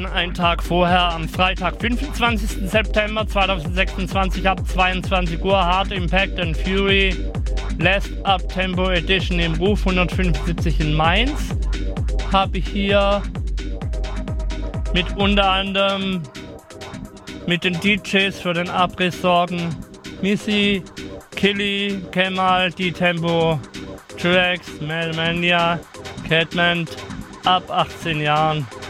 dann einen Tag vorher, am Freitag, 25. September 2026 ab 22 Uhr, Hard Impact and Fury, Last Up Tempo Edition im Ruf 175 in Mainz. Habe ich hier mit unter anderem mit den DJs für den Abriss sorgen Missy, Killy, Kemal, D-Tempo, Tracks, Melmania, Catman, ab 18 Jahren.